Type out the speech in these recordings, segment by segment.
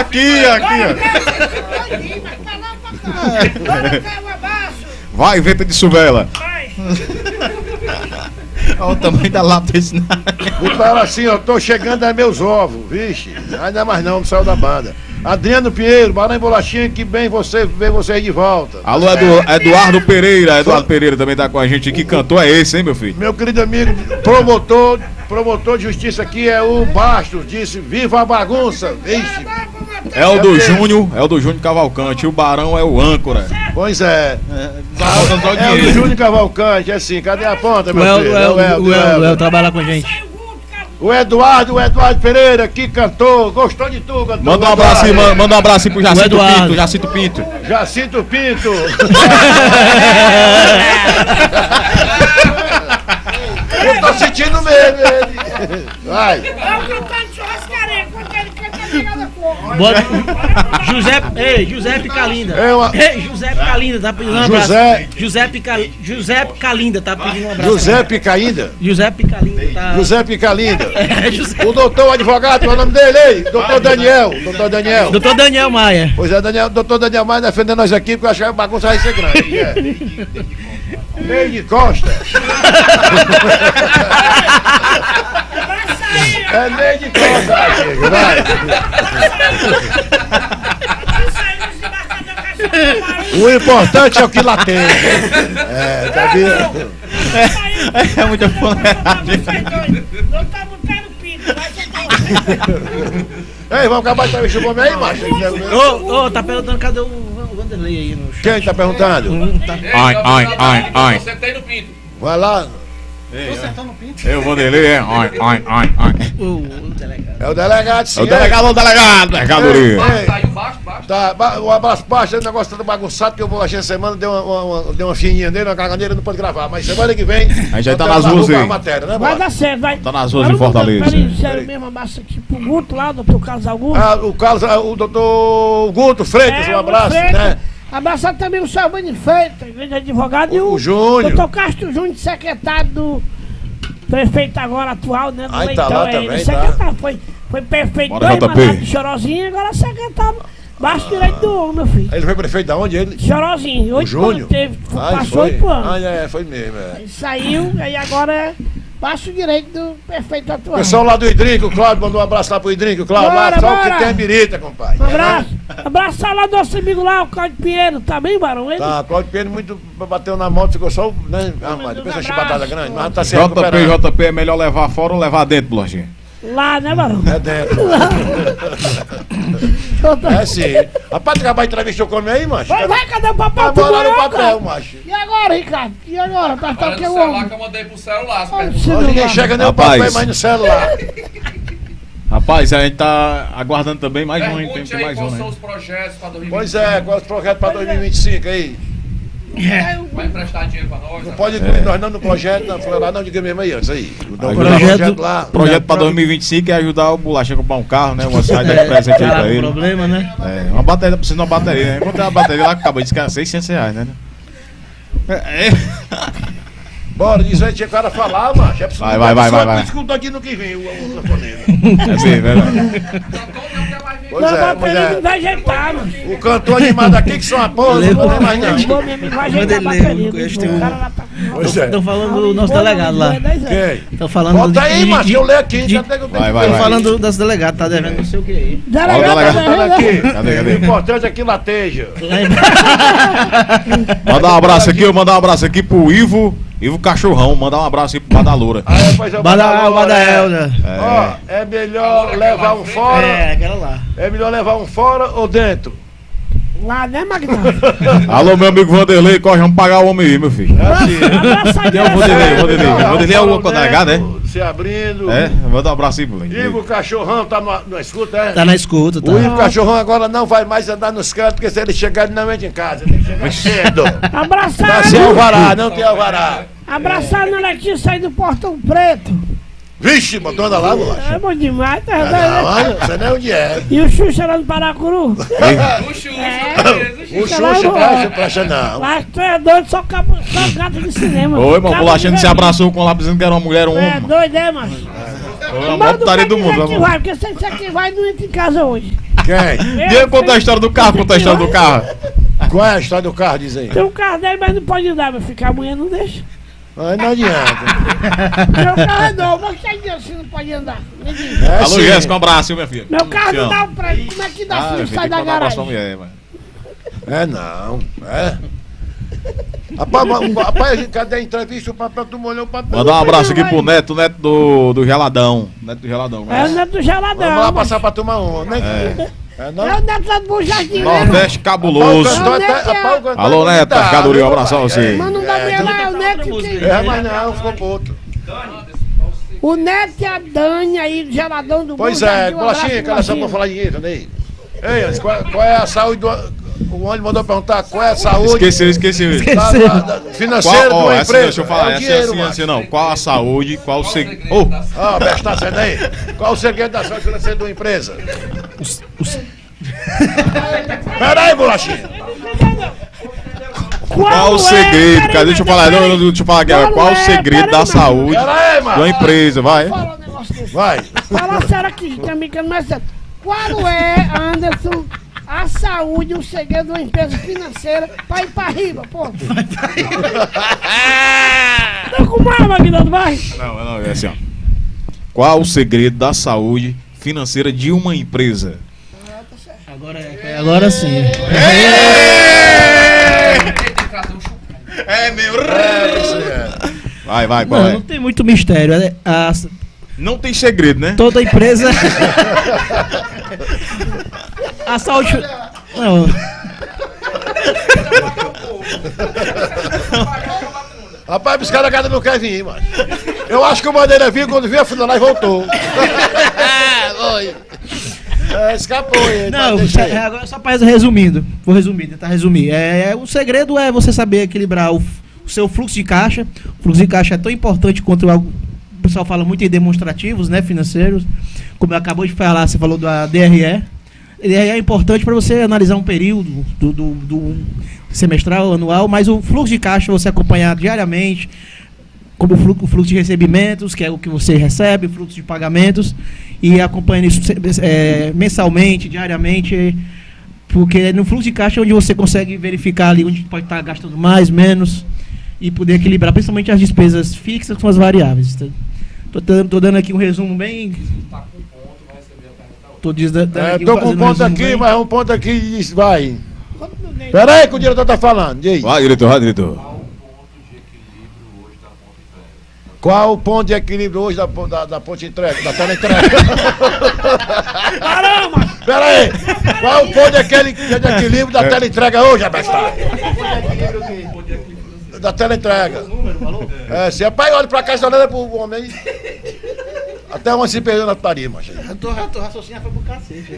Aqui, ó. Vai, venta de suvela. Olha o tamanho da lápide desse nada. O cara assim, ó, tô chegando a meus ovos, vixe. Ainda mais não saiu da banda. Adriano Pinheiro, Barão e Bolachinha, que bem ver vocês de volta. Alô, Eduardo Pereira. Eduardo Pereira também tá com a gente aqui. Cantor é esse, hein, meu filho? Meu querido amigo, promotor de justiça aqui é o Bastos, disse, viva a bagunça, vixe. É o do Júnior Cavalcante. O Barão é o âncora. Pois é. É o do Júnior Cavalcante, é assim, cadê a ponta, meu filho? O El trabalha com a gente. O Eduardo Pereira, que cantou, gostou de tudo, cantor. Manda um abraço aí pro Jacinto Pinto. Jacinto Pinto. Eu tô sentindo medo dele. Vai. Giuseppe Calinda. Giuseppe Calinda tá pedindo um abraço. Giuseppe Calinda tá pedindo um abraço. Giuseppe Calinda? Giuseppe Calinda tá. Giuseppe Calinda. O doutor advogado, qual é o nome dele aí? Doutor Daniel. Doutor Daniel Maia. Pois é, doutor Daniel Maia defendendo nós aqui, porque eu acho que a bagunça vai ser grande. Meio de costa. É meio de costa, amigo, vai. O importante é o que lá tem. Tá vendo? É muita fuleiragem. Não tá botando pinto, vai ser. Ei, vamos acabar de entrevista o homem aí, macho? Tá perguntando cadê o Vanderlei aí no chat. Quem tá perguntando? Ai. Você tem no pinto. Vai lá. Eu vou dele, é. O delegado. É o delegado, sim. É o delegado. Mercadoria. Tá aí embaixo. Tá, um abraço baixo, o negócio tá bagunçado, que eu vou essa semana, deu uma fininha dele, uma caganeira, não pode gravar. Mas semana que vem. A gente já tá nas ruas aí. Matéria, né, Vai dar certo, vai. Tá nas ruas de Fortaleza. Peraí, sério mesmo, abraço aqui pro Guto lá, doutor Carlos Augusto. O doutor Guto Freitas, um abraço, né? Abraçar também o seu Bani Freitas, grande advogado, e o Júnior. doutor Castro Júnior, secretário do prefeito agora atual, né? Aí tá lá também, secretário, foi prefeito Bora, dois mandatos de Chorozinho, agora secretário, baixo direito do homem, meu filho. Ele foi prefeito da onde, ele? Chorozinho, 8 Júnior? passou 8 anos. Foi mesmo, Aí saiu, aí agora é baixo direito do prefeito atual. O pessoal lá do Hidrinco, o Cláudio mandou um abraço lá pro Hidrinco, Cláudio, lá, só o que tem é birita, compadre. Um abraço. Abraçar lá do nosso amigo lá, o Cláudio Pinheiro, tá bem, Barão? Ele? Tá, Cláudio Pinheiro muito bateu na moto, ficou só, né? Mas depois a chibatada grande, mas tá se recuperando. JP é melhor levar fora ou levar dentro, Blochinha? Lá, né, Barão? É dentro. É sim. Rapaz, tu acabar de entrevistar o come aí, macho? Vai, cadê o papel? Agora no papel, macho. E agora, Ricardo? E agora? Tá Olha aqui no o celular homem. que eu mandei pro celular. Ninguém chega nem o papel, mas no celular. Rapaz, a gente tá aguardando também mais um, tem Pergunte aí mais quais um, são né? os projetos para 2025. Pois é, quais os projetos para 2025 aí? Vai emprestar dinheiro para nós? Não pode incluir nós não no projeto, não, foi lá não, diga mesmo aí antes aí. Projeto para 2025 é ajudar o Bolacha a comprar um carro, né? Uma saída de presente aí pra ele. Problema, né? É, uma bateria, precisa de uma bateria, né? Encontrei uma bateria lá que acabou de ficar R$600, né? Bora, diz aí, tinha cara falar, macho. Vai. Escuta aqui no que vem o telefonema. É assim, verdade. Pois é, mas ele vai ajeitar, mano. O cantor animado aqui que são a porra, não vou nem mais não. Bom, meu amigo, vai ajeitar a bateria. Pois é. Estão falando do nosso delegado lá. Quem? Estão falando Bota aí, macho, que eu leio aqui. Estão falando das delegadas, tá devendo não sei o que aí. Delegado aqui. Cadê? O importante é que lateja. Mandar um abraço aqui pro Ivo Cachorrão, mandar um abraço aí pro Badaloura. O Badael, né? Ó, é melhor levar um fora. É, aquela lá. É melhor levar um fora ou dentro? Lá, né, Magnão? Alô, meu amigo Vanderlei, corre, vamos pagar o homem aí, meu filho. Quem é o Vanderlei? Vanderlei é o delegado, é? Se abrindo. É, manda um abraço aí, moleque. Ivo Cachorrão tá na escuta, é? Tá na escuta, tá. O Ivo Cachorrão agora não vai mais andar nos cantos, porque se ele chegar, ele não entra em casa. Tem que chegar cedo. Abraçar. Tá sem alvará, não tem alvará. Abraçar na Letinha, sair do Portão Preto. Vixe, botou anda lá, bolacha. É bom demais, tá? Não, você não é onde é. E o Xuxa lá no Paracuru? O Xuxa presta não. Mas tu é doido, só gato de cinema. Oi, mano, Bolachinha se abraçou com lá dizendo que era uma mulher ou um homem. É doido, é, macho? Foi a maior putaria do mundo. Vai, porque você que vai não entra em casa hoje. Quem? Diga contar a história do carro, contar a história do carro. Qual é a história do carro, diz aí? Tem um carro dele, mas não pode andar, meu filho, que a mulher não deixa. Aí não adianta. Meu carro é novo, mas que assim não pode andar. Me diz. É Alô, sim. Jéssica, um abraço, meu filho. Meu carro Te não amo. dá pra ele. Como é que dá se Meu não filho, sai tem que da mandar um abraço pra garagem? mulher, mano. É não, é. Rapaz, a gente cadê a entrevista? O papel tu molhou o papel. Mandar um abraço aqui pro Neto, Neto do Geladão. Neto do Geladão. É o neto do geladão. Vamos lá mas- passar pra tomar um, né? É não? É o neto lá do Bom Jardim, né? Nordeste cabuloso. Alô, Neto, mercadoria, um abraço a você. Mas não dá mulher lá, é o neto que tem. É, mas não, ficou pro outro. O neto e a Dani aí do geladão do Pois Bom é, Jardim, um bolachinha, abraço, cara, só pra falar dinheiro, né? Ei, Anderson, qual é a saúde do... O ônibus mandou perguntar qual é a saúde Esqueceu. financeira de uma Essa, empresa. deixa eu falar, É o essa dinheiro, assim, macho. não. Qual a saúde, qual o segredo. Oh, Ah, Besta, tá sendo aí? Qual o segredo da saúde financeira de uma empresa? Peraí, bolachinha. qual o segredo, cara? Deixa eu falar, não, deixa eu falar aqui. Qual o segredo da saúde Peraí, de mano. uma empresa, vai? Fala um negócio desse. Vai. Fala sério aqui, também que não é sério. Qual é, Anderson, a saúde, o segredo de uma empresa financeira pra ir pra riba, pô? Tá com uma aqui dentro do bairro? Não, é assim, ó. Qual o segredo da saúde financeira de uma empresa? Agora sim. Tem que trazer um chupão. É meu. Isso é. Vai, qual Não é? tem muito mistério. Não tem segredo, né? Toda empresa. A saúde. Não. Rapaz, os caras cada não querem vir, mano. Eu acho que o Bandeira viu quando viu a fila lá e voltou. Foi. É, escapou ele. Não, mas deixa aí. agora só para resumindo. Vou resumir, tentar resumir. O segredo é você saber equilibrar o seu fluxo de caixa. O fluxo de caixa é tão importante quanto o pessoal fala muito em demonstrativos, né, financeiros. Como acabou de falar, você falou da DRE. DRE é importante para você analisar um período do semestral, anual, mas o fluxo de caixa você acompanhar diariamente, como o fluxo de recebimentos, que é o que você recebe, o fluxo de pagamentos, e acompanhando isso mensalmente, diariamente, porque no fluxo de caixa é onde você consegue verificar ali onde pode estar gastando mais, menos, e poder equilibrar principalmente as despesas fixas com as variáveis. Tô dando aqui um resumo bem... Tô Tô com um ponto aqui, mas um ponto aqui diz, vai. Pera aí que o diretor tá falando, diz. Vai, diretor. Qual o ponto de equilíbrio hoje da ponte entrega, da tela entrega? Caramba! Pera aí, qual o ponto de equilíbrio da tela entrega hoje, abestado? Da tela entrega. É, se é pai, olha pra cá e olha pro homem aí. Até uma se perdeu na putaria, macho. Eu tô raciocinando, foi pro cacete.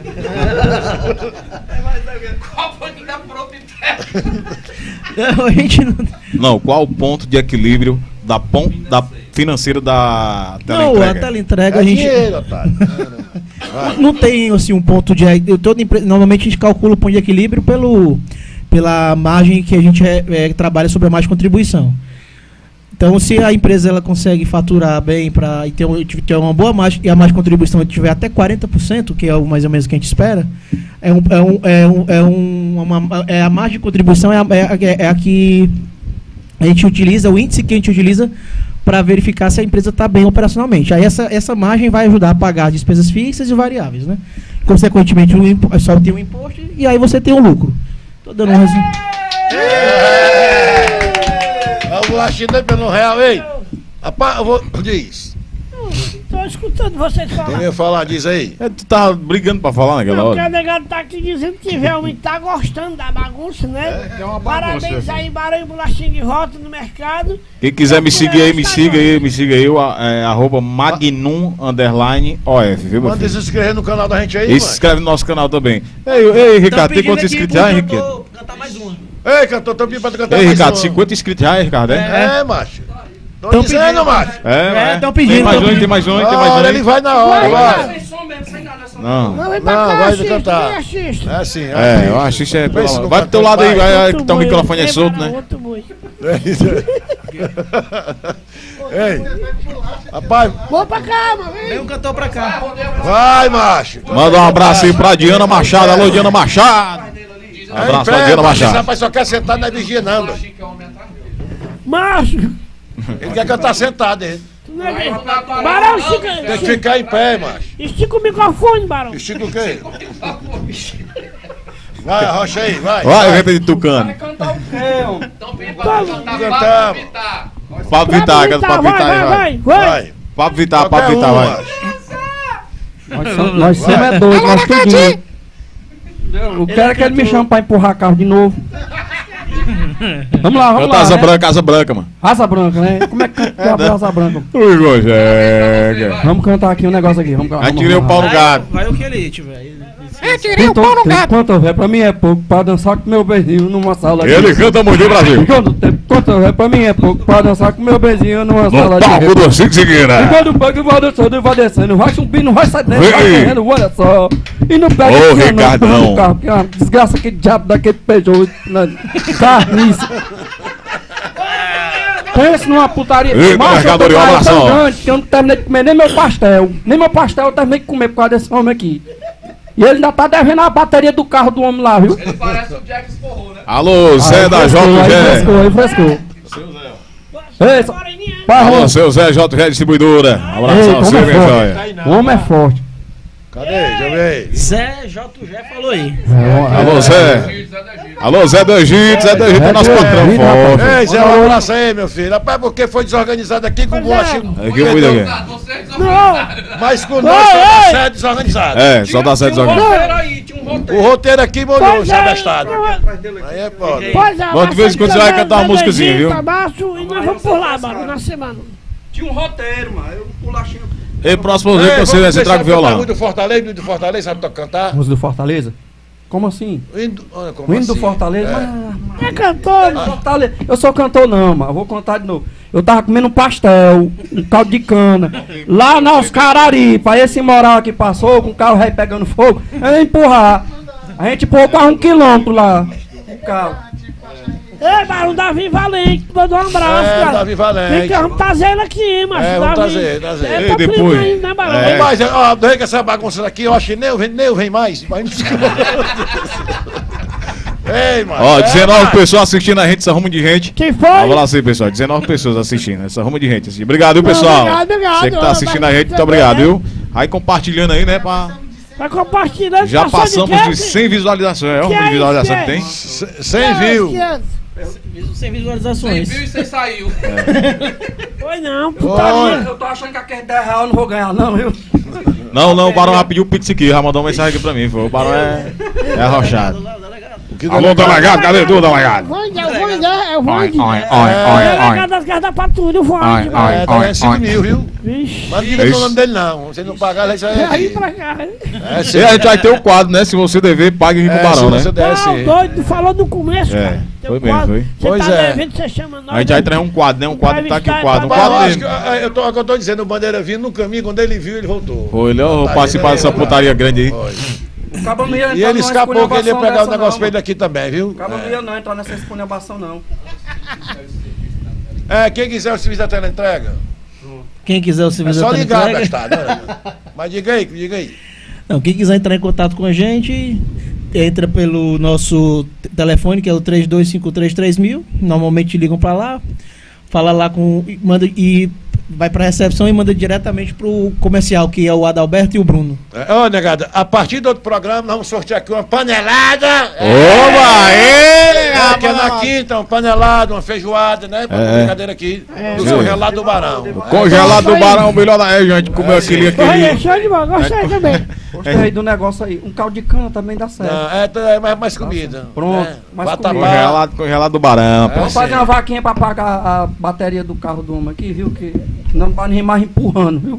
Qual foi que tá pronto entrega? Não, a gente não... Não, qual o ponto de equilíbrio da financeira da Não, a teleentrega? teleentrega É a gente dinheiro, otário. não tem assim um ponto de... Normalmente a gente calcula o ponto de equilíbrio pela margem que a gente trabalha sobre a margem de contribuição. Então, se a empresa ela consegue faturar bem e ter uma boa margem, e a margem de contribuição tiver até 40%, que é mais ou menos o que a gente espera, a margem de contribuição é a que a gente utiliza, o índice que a gente utiliza para verificar se a empresa está bem operacionalmente. Aí essa margem vai ajudar a pagar as despesas fixas e variáveis, né? Consequentemente, só tem um imposto e aí você tem um lucro. Estou dando um resumo. O bolachinho pelo real, ei. Rapaz, eu vou. Diz. Tô escutando vocês Quem falar. ia falar, diz aí. Tu tá brigando pra falar naquela Não, porque o hora? negado tá aqui dizendo que realmente tá gostando da bagunça, né? É uma bagunça, Parabéns aí, Barão Bolachinha de volta no mercado. Quem quiser me seguir aí, me siga aí, arroba magnum_of, viu, meu Manda filho? se inscrever no canal da gente aí, E se inscreve no nosso canal também. Ei, Ricardo, tem quantos inscritos já, hein, Ricardo? Cantar mais uma. Ei, cantor, tô pedindo pra tu cantar Ei, mais Ricardo, uma. 50 inscritos já, hein, Ricardo? É, macho. Tô Tão dizendo, pedindo. macho. Tão pedindo, Tem mais tão um, tem mais um, tem mais Olha, um. ele vai na hora, vai. Sem som mesmo, sem nada, só Não. Não, vem pra Não, cá, vai assiste, cantar. vem, assiste. É assim, É, eu acho que isso é. Vê se não Vai pro teu lado aí, vai. vai, Outro que teu boi, microfone é ei, solto, Barão, né? outro boi. Ei, rapaz, Vou pra cá, mano. Vem um cantor pra cá. vai, macho. Manda um abraço aí pra Diana Machado. Alô, Diana Machado. Abraço pra Diana Esse Machado. rapaz só quer sentar na vigia, não. Doido. Macho. Ele quer cantar sentado, hein? Barão, Tem que ficar em pé, macho. estica o microfone, Barão. Estica o quê? Vai, arrocha aí, vai. Vai, venta de Tucano. Então vem pra cantar Cantamos. Vitar. Papo Vitar, canta Papo Vitar aí, vai. vai. Vai. Papo Vitar, Qualquer Papo Vitar, um, vai. macho. Nós somos é doidos, nós tudinho. Eu quero que ele me chame pra empurrar carro de novo. Vamos lá, vamos Canta lá. Asa né? Branca, Asa Branca, mano. Asa branca, né? Como é que canta Asa branca? Ui, Gojega. Vamos cantar aqui um negócio aqui. Vamos cantar. Aí tirei o pau no gato. Vai o que ele tiver. Quanto houver, pra mim é pouco pra dançar com meu beijinho numa sala de Ele canta muito, Brasil. Quanto houver, pra mim é pouco pra dançar com meu beijinho numa sala No de palco do Cinco E Seguira. quando o bug vai dançando, vai descendo, vai subindo, vai saindo, vai Ei. correndo, olha só. E não pega Ô, esse anão, Ricardão. empurra no carro, que é uma desgraça, aquele diabo daquele Peugeot na carniça. Pensa numa putaria. Eita, Macho, eu tô mercadoria, com raiva olha só. tão grande que eu não terminei de comer nem meu pastel. Nem meu pastel eu terminei de comer por causa desse homem aqui. E ele ainda tá devendo a bateria do carro do homem lá, viu? Ele parece o Jack Sporro, né? Alô, Zé da Aí JG. frescou. Ei, Alô, seu Zé JG Distribuidora. Abração, Ei, seu como é minha forte. joia. O homem é forte. Cadê? Deixa eu ver. Zé JG falou aí. Alô, Zé. Alô, Zé do Egito. Zé do Egito é nosso patrão forte. Ei, Zé, um abraço aí, meu filho. Rapaz, porque foi desorganizado aqui com o Boche. Aqui eu cuido aqui. Vocês não. Mas com nós só dá certo desorganizado. É, só dá certo desorganizado. Peraí, tinha um roteiro. O roteiro aqui molhou o chabestado. Aí é foda. Bom, de vez em quando você vai cantar uma músicazinha, viu? Abaixo e nós vamos por lá, Barão, na semana. Tinha um roteiro, mano. Eu bolachinho. E próximo vez que você traga o violão. Muito do Fortaleza, sabe cantar? Música do Fortaleza? Como assim? O hino, olha, como O hino do assim? Fortaleza? É. É cantor, Fortaleza. Eu sou cantor não, mas eu vou contar de novo. Eu tava comendo um pastel, um caldo de cana, lá na Oscararipa. Aí esse moral aqui passou, com o carro rei pegando fogo, eu ia empurrar. A gente empurrou quase 1 quilômetro lá. O carro. Ei, Barão, Davi Valente, mandou um abraço, É, cara. Davi Valente. Vem cá, vamos trazer ele aqui, macho. É, vamos Davi. trazer. É Ei, tua depois. prima aí, né, Barão? É. Mas, ó, daí que essa bagunça daqui, eu acho que nem eu vem mais. Ei, mano. Ó, é, 19 mano. pessoas assistindo a gente, essa rumo de gente. Quem foi? Vamos lá assim, pessoal. 19 pessoas assistindo, essa rumo de gente. Assim. Obrigado, viu, pessoal? obrigado. Você que tá assistindo a gente, muito Vai- obrigado, viu? Aí compartilhando aí, né? Vai compartilhando. Já passou passamos de quê? 100 visualizações. É o Que rumo de é visualização isso, que tem. 100 views. Sem 100 visualizações. mil e você saiu. Foi não, Oi. putaria. Eu tô achando que aquele 10 reais eu não vou ganhar não, viu? Não, o Barão já pediu o Pix aqui, já mandou uma mensagem aqui pra mim. Foi. O Barão é arrochado. Alô, delegado, cadê tu, delegado? Eu vou, Oi, oi, oi, Delegado oi, das garras da patrulha, o Vande. Oi, oi. É, tá ganhando 5 mil, viu? Vixe. Mas não diga o nome dele, não. Se ele não pagar, isso aí é Aí aqui. pra cá. É, sim. E a gente vai ter o quadro, né? Se você dever, pague aqui com o É, Barão, se né? você der, Não, sim. doido, falou no começo, É, cara. foi mesmo, foi. Você Pois tá é. devendo, você chama nós. A gente vai trazer um quadro, né? Um quadro tá aqui o quadro. Um Mas eu quadro acho que, dele. eu tô dizendo, o Bandeira vindo no caminho, quando ele viu, ele voltou. Foi, ele ó, Tá participar vendo dessa aí, putaria grande aí. Foi. O cabo não ia entrar E ele numa escapou que ele ia esculhambação pegar o dessa, negócio não, pra ele mano. aqui também, viu? O cabo não ia não entrar nessa esculhambação não. É, quem quiser o serviço da teleentrega, Quem quiser o é serviço só da ligar, teleentrega- bestado. Né? Mas diga aí. Não, quem quiser entrar em contato com a gente, entra pelo nosso telefone, que é o 32533000. Normalmente ligam pra lá, fala lá com. Manda e vai pra recepção e manda diretamente pro comercial, que é o Adalberto e o Bruno. Ô, negada, a partir do outro programa, nós vamos sortear aqui uma panelada. Oba! É, que é na quinta, uma panelada, uma feijoada, né? Pra brincadeira aqui. Do congelado do Barão. Congelado do Barão, o melhor da região. A gente comeu aquele. Foi, show de bola, gostei também. Gostei aí do negócio aí. Um caldo de cana também dá certo. Não, é mais comida. Pronto, né? mais Vatapá. Congelado do Barão. pô. Vamos fazer uma vaquinha pra pagar a bateria do carro do homem aqui, viu? Que não vai nem mais empurrando, viu?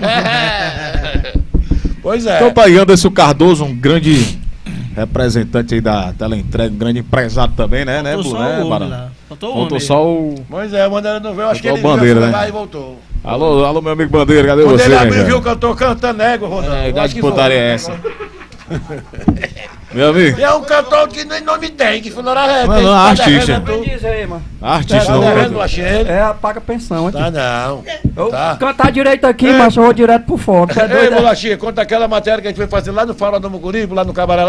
Pois é. Então tá aí Anderson Cardoso, um grande representante aí da teleentrega, um grande empresário também, né, Faltou Blu, só né, o homem Barão? lá. Faltou o Faltou homem. só o... Pois é, o Bandeira não veio, acho que ele Faltou a bandeira, foi né? lá e voltou. Alô, meu amigo Bandeira, cadê Quando você, ele né, abriu, cara? viu que eu tô cantando égua, Rodando. É, Eu acho idade que putaria foi. é essa. Meu amigo. E é um cantor que nem nome tem, que funeral é. Mas não, artista. Me diz aí, mano. Artista Tá não devendo, cantor. Laxinha? É, paga pensão, aqui. Tá não. Eu Tá. cantar direito aqui, mas eu vou direto pro foco. Tá Ei, doido, é? Bolachinha, conta aquela matéria que a gente foi fazer lá no Fala do Mucuripe, lá no Cabaré.